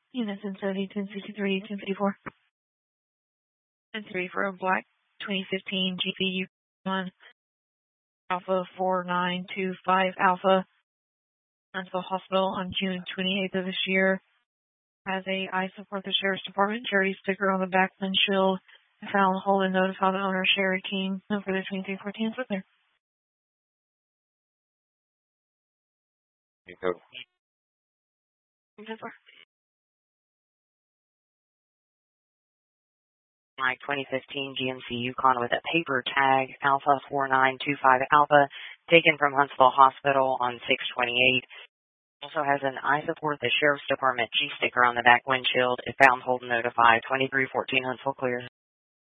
Units in 70, 1063, 1054. 10-3 for a black 2015 GPU 1 Alpha 4925 Alpha. Huntsville Hospital on June 28th of this year. Has a I support the Sheriff's Department charity sticker on the back windshield. Found hold and notify the owner, Sherry King. No further 2314 with there. My 2015 GMC Yukon with a paper tag, Alpha 4925 Alpha, taken from Huntsville Hospital on 6/28. Also has an I support the Sheriff's Department G sticker on the back windshield. If found, hold and notify. 2314 Huntsville clears.